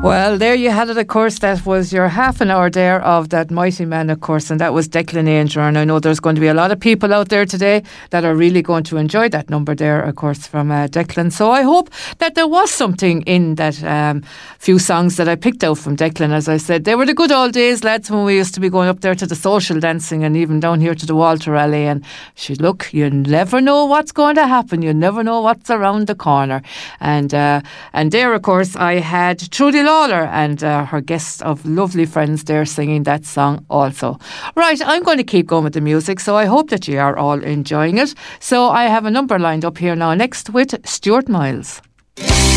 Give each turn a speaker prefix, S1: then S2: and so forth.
S1: Well, there you had it, of course. That was your half an hour there of that mighty man, of course, and that was Declan Ainger. And I know there's going to be a lot of people out there today that are really going to enjoy that number there, of course, from Declan. So I hope that there was something in that few songs that I picked out from Declan. As I said, they were the good old days, lads, when we used to be going up there to the social dancing and even down here to the Walter Rally. And look, you never know what's going to happen. You never know what's around the corner. And there, of course, I had Trudy Lawler and her guest of lovely friends there singing that song also. Right, I'm going to keep going with the music, so I hope that you are all enjoying it. So I have a number lined up here now next with Stuart Miles.